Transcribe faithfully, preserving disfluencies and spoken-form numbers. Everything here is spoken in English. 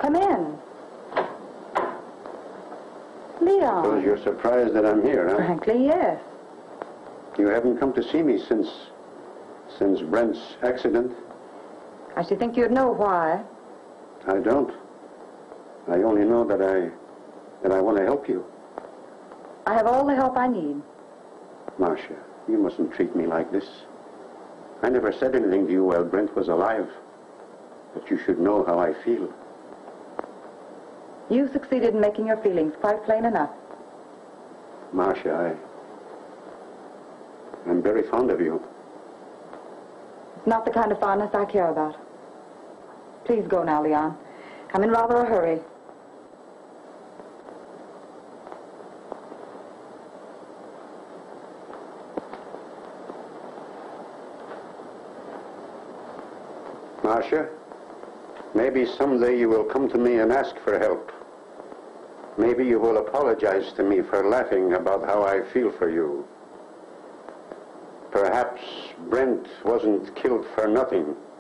Come in. Leon. Suppose you're surprised that I'm here, huh? Frankly, yes. You haven't come to see me since... since Brent's accident? I should think you'd know why. I don't. I only know that I... that I want to help you. I have all the help I need. Marcia, you mustn't treat me like this. I never said anything to you while Brent was alive. But you should know how I feel. You succeeded in making your feelings quite plain enough. Marcia, I... I'm very fond of you. It's not the kind of fondness I care about. Please go now, Leon. I'm in rather a hurry. Marcia, maybe someday you will come to me and ask for help. Maybe you will apologize to me for laughing about how I feel for you. Perhaps Brent wasn't killed for nothing.